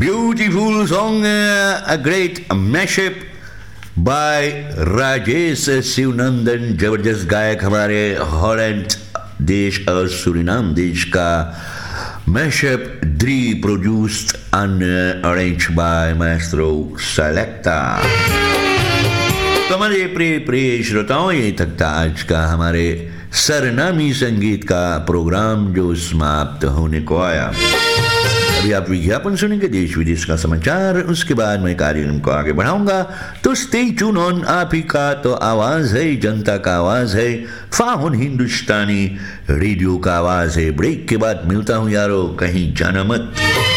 Beautiful song, a great mashup by Rajesh Shivnandan, जबरदस्त गायक हमारे हॉलैंड देश और सूरीनाम देश का mashup Dri produced and arranged by Maestro Selecta. तो हमारे प्रिय श्रोताओं, यही तक था आज का हमारे सरनामी संगीत का प्रोग्राम जो समाप्त होने को आया। अभी आप विज्ञापन सुनेंगे, देश विदेश का समाचार, उसके बाद मैं कार्यक्रम को आगे बढ़ाऊंगा। तो स्टे ट्यून ऑन, आप ही का तो आवाज है, जनता का आवाज है, फाहुन हिंदुस्तानी रेडियो का आवाज है। ब्रेक के बाद मिलता हूं यारो, कहीं जाना मत।